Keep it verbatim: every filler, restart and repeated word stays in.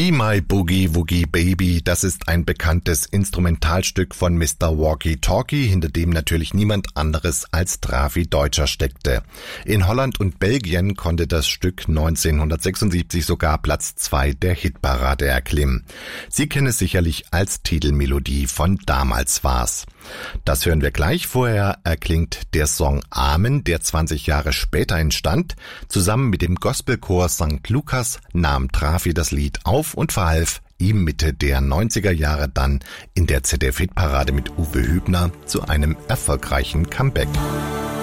Be My Boogie Woogie Baby, das ist ein bekanntes Instrumentalstück von Mister Walkie Talkie, hinter dem natürlich niemand anderes als Drafi Deutscher steckte. In Holland und Belgien konnte das Stück neunzehnhundertsechsundsiebzig sogar Platz zwei der Hitparade erklimmen. Sie kennen es sicherlich als Titelmelodie von Damals war's. Das hören wir gleich. Vorher erklingt der Song Amen, der zwanzig Jahre später entstand. Zusammen mit dem Gospelchor Sankt Lukas nahm Drafi das Lied auf und verhalf ihm Mitte der neunziger Jahre dann in der Z D F-Hitparade mit Uwe Hübner zu einem erfolgreichen Comeback.